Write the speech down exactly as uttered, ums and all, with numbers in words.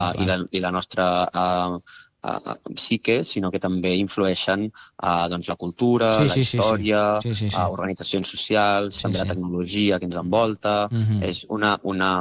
uh, i, la, i la nostra uh, uh, psique, sinó que també influeixen uh, doncs, la cultura, Sí, la sí, sí, sí. història, Sí, sí, sí. Uh, organitzacions socials, Sí, també sí. la tecnologia que ens envolta. Mhm. És una, una